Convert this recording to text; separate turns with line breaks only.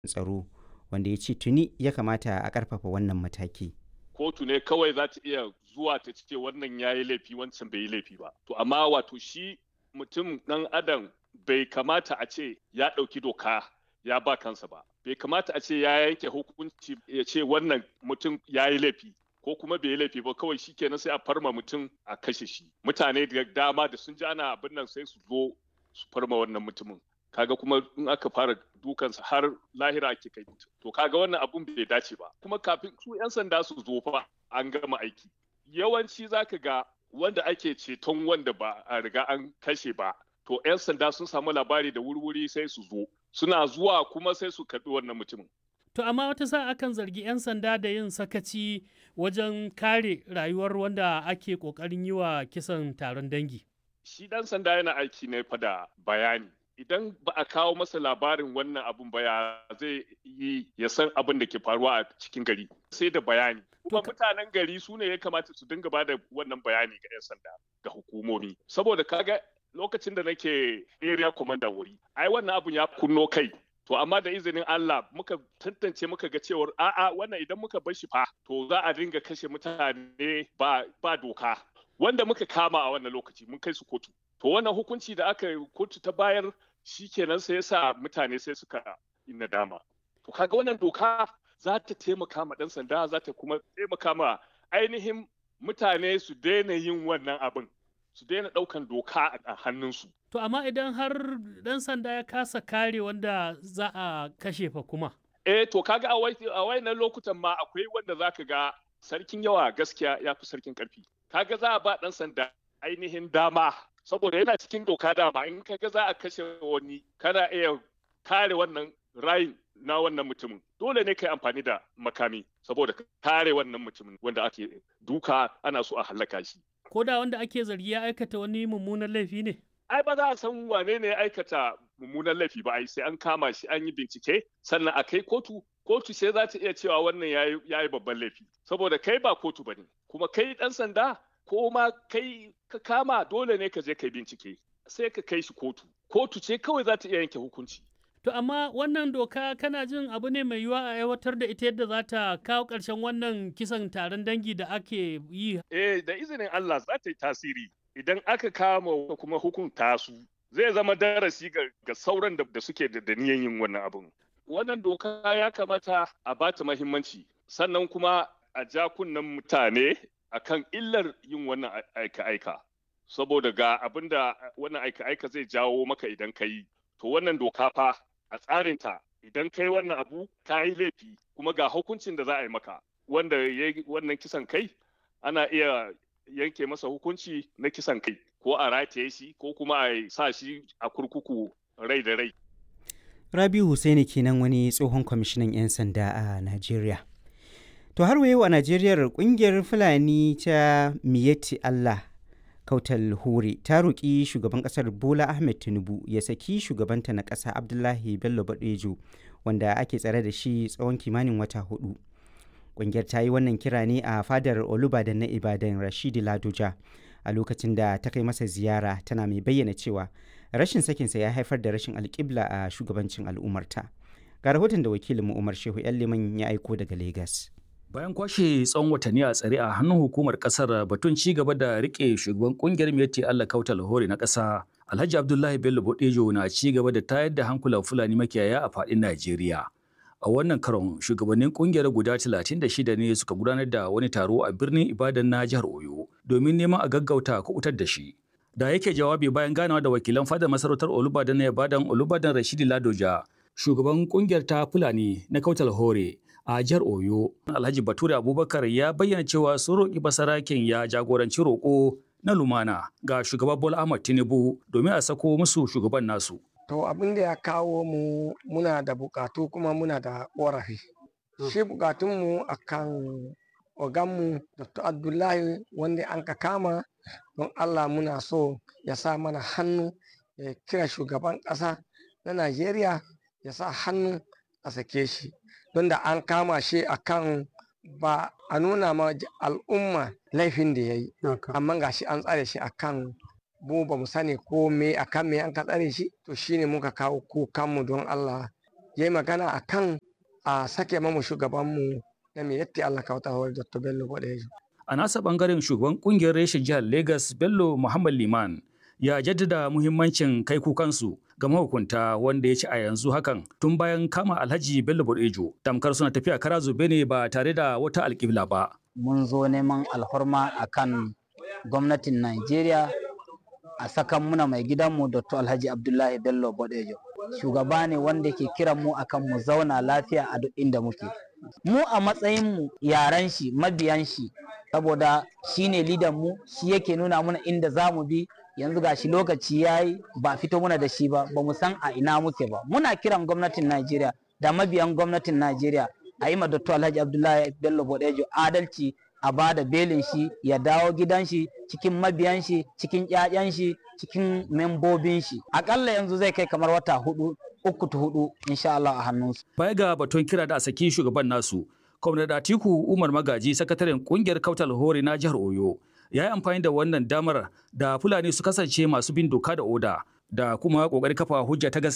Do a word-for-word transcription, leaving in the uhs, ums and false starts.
tsaro, wanda ya ce tuni ya kamata a ƙarfafa wannan mataki.
Kotu ne kawai za ta iya zuwa ta ce wannan ya yi laifi wancan bai yi laifi ba. To amma wato shi mutum ɗan adam bai kamata a ce ya ɗauki doka ya ba kansa ba. Bai kamata a ce ya yanke hukunci ya ce wannan mutum ya yi laifi ko kuma bai yi laifi ba, kawai shi kenan sai a farma mutum a kashe shi. Mutane da dama da sun ji ana abin nan sai su zo su farma wannan mutumin. Kaga kuma in aka fara dukansa har lahira ake kai mutum. To kaga wannan abun bai dace ba. Kuma kafin su 'yan sanda su zo fa an gama aiki. Yawanci zaka ga wanda ake ceton wanda ba a riga an kashe ba. To 'yan sanda sun samu labari da wurwuri sai su zo. Suna zuwa kuma sai su karɓi wannan mutumin.
To amma wata sa akan zargi 'yan sanda da yin sakaci wajen kare rayuwar wanda ake ƙoƙarin yi wa kisan taron dangi.
Shi ɗan sanda yana aiki ne fa da bayani. Idan ba a kawo masa labarin wannan abun ba ya zai yi ya san abin da ke faruwa a cikin gari sai da bayani. Kuma mutanen gari su ne ya kamata su dinga bada wannan bayani ga 'yan sanda ga hukumomi. Saboda kaga lokacin da nake area commander wuri, ai wannan abun ya kunno kai. To amma da izinin Allah muka tantance muka ga cewar a'a wannan idan muka bar shi fa to za a dinga kashe mutane ba ba doka. Wanda muka kama a wannan lokaci mun kai su kotu. To wannan hukunci da aka kotu ta bayar shi kenan sai ya sa mutane sai suka yi nadama. To kaga wannan doka za ta taimaka ma ɗan sanda za ta kuma taimaka ma ainihin mutane su daina yin wannan abin. Su daina ɗaukan doka a hannunsu.
To amma idan har ɗan sanda ya kasa kare wanda za a kashe fa kuma.
Eh to kaga a wayannan lokutan ma akwai wanda zaka ga sarkin yawa gaskiya ya fi sarkin ƙarfi. Kaga za a ba ɗan sanda ainihin dama saboda yana cikin doka dama in kaga za a kashe wani kana iya kare wannan rayin na wannan mutumin dole ne kai amfani da makami saboda kare wannan mutumin wanda ake duka ana so a hallaka shi.
Ko da wanda ake zargi ya aikata wani mummunan laifi ne?
Ai ba za a san wane ne ya aikata mummunan laifi ba ai sai an kama shi an yi bincike sannan a kai kotu kotu sai za ta iya cewa wannan ya yi babban laifi saboda kai ba kotu ba ne kuma kai ɗan sanda ko ma kai ka kama dole ne ka je kai bincike sai ka kai shi kotu kotu ce kawai za ta iya yanke hukunci.
To amma wannan doka kana jin abu ne mai yiwuwa a aiwatar da ita yadda za ta kawo ƙarshen wannan kisan taron dangi da ake yi?
Eh da izinin Allah za ta yi tasiri idan aka kama kuma hukunta su zai zama darasi ga sauran da suke da niyan yin wannan abun. Wannan doka ya kamata a bata mahimmanci sannan kuma a ja kunnen mutane akan illar yin wannan aika-aika saboda ga abin da wannan aika-aika zai jawo maka idan ka yi to wannan doka fa a tsarinta idan ka yi wannan abu ka yi laifi kuma ga hukuncin da za a yi maka wanda ya yi wannan kisan kai ana iya yanke masa hukunci na kisan kai ko a rataye shi ko kuma a sa shi a kurkuku rai da rai.
Rabiu Hussaini kenan wani tsohon kwamishinan 'yan sanda a Najeriya. To har wayo a Najeriya kungiyar Fulani ta Miyetti Allah Kautal Hore ta roƙi shugaban ƙasar Bola Ahmed Tinubu ya saki shugabanta na ƙasa Abdullahi Bello Badejo wanda ake tsare da shi tsawon kimanin wata hudu. Kungiyar ta yi wannan kira ne a fadar Olubadan na Ibadan Rashidi Ladoja a lokacin da ta kai masa ziyara tana mai bayyana cewa rashin sakinsa ya haifar da rashin alƙibla a shugabancin al'ummarta. Ga rahoton da wakilinmu Umar Shehu 'yan Liman ya aiko daga Legas.
Bayan kwashe tsawon watanni a tsare a hannun hukumar kasar batun ci gaba da rike shugaban kungiyar Miyetti Allah Kautal Hore na ƙasa, Alhaji Abdullahi Bello Bodejo na ci gaba da tayar da hankulan Fulani makiyaya a faɗin Najeriya. A wannan karon shugabannin kungiyar guda talatin da shida ne suka gudanar da wani taro a birnin Ibadan na jihar Oyo domin neman a gaggauta kubutar da shi. Da yake jawabi bayan ganawa da wakilan fadar masarautar Olubadan na Ibadan Olubadan Rashidi Ladoja, shugaban kungiyar ta Fulani na Kautal Hore a jihar Oyo, Alhaji Bature Abubakar ya bayyana cewa sun roƙi basaraken ya jagoranci roƙo na lumana ga shugaba Bola Ahmed Tinubu domin a sako musu shugaban nasu.
To abin da ya kawo mu muna da bukatu kuma muna da ƙorafi. Shi bukatunmu akan oganmu Doctor Abdullahi wanda an ka kama don Allah muna so ya sa mana hannu ya kira shugaban ƙasa na Najeriya ya sa hannu a sake shi. Don da an kama shi akan ba a nuna ma al'umma laifin da ya yi amma ga shi an tsare shi akan mu ba mu sani ko me akan me an ka tsare shi to shine muka kawo kukanmu don Allah ya yi magana a kan a sake mamu shugabanmu na Miyetti Allah Kautal Hore Doctor Bello Bodejo.
A nasa bangaren shugaban kungiyar reshen jihar Lagos Bello Muhammad Liman ya jaddada muhimmancin kai kukansu ga mahukunta wanda ya ci a yanzu hakan tun bayan kama Alhaji Bello Bodejo tamkar suna tafiya kara zube ne ba tare da wata alƙibla ba.
Mun zo neman alhorma akan gwamnatin Najeriya a sakan muna mai gidanmu Doctor Alhaji Abdullahi Bello Bodejo. Shugaba ne wanda ke kiran mu akan mu zauna lafiya a duk inda muke. Mu a matsayin mu yaran shi, mabiyan shi, saboda shi ne lidan mu, shi yake nuna mana inda za mu bi. Yanzu gashi lokaci yayi ba fito muna da shi ba, ba mu san a ina muke ba. Muna kiran gwamnatin Najeriya da mabiyan gwamnatin Najeriya a yi ma Doctor Alhaji Abdullahi Bello Bodejo adalci, a ba da belin shi ya dawo gidan shi cikin mabiyan shi, cikin ƴaƴan shi, cikin membobin shi. Akalla yanzu zai kai kamar wata hudu uku ta hudu insha Allah a hannunsu.
Baya ga batun kira da a saki shugaban nasu, Kwamnati Atiku Umar Magaji sakataren kungiyar Kautal Hore na jihar Oyo ya yi amfani da wannan damar da Fulani su kasance masu bin doka da oda da kuma kokarin kafa hujja ta gaskiya